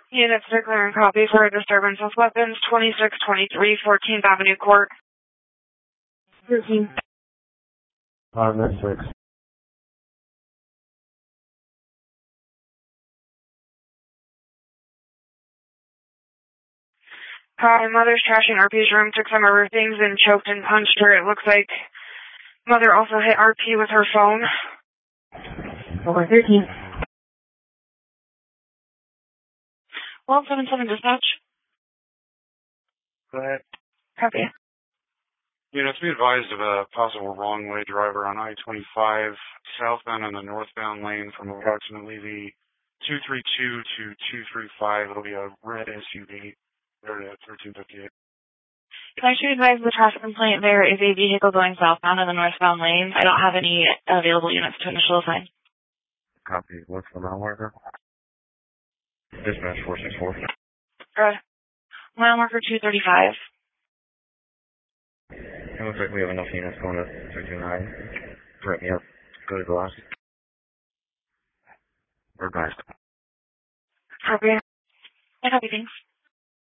Units declaring copy for a disturbance with weapons, 2623 14th Avenue Court. 13. That's 6. Hi, mother's trashing RP's room, took some of her things and choked and punched her. It looks like mother also hit RP with her phone. Over 13. 1277 dispatch. Go ahead. Copy. Units, be advised of a possible wrong-way driver on I-25 southbound and the northbound lane from approximately the 232 to 235. It'll be a red SUV. There it is, 1358. Can I actually advise the traffic complaint? There is a vehicle going southbound in the northbound lane. I don't have any available units to initial assign. Copy. What's the mile marker? Dispatch 464. Mile marker 235. It looks like we have enough units going to 329. Direct me up. Go to the last. We're advised. Copy. I copy, thanks.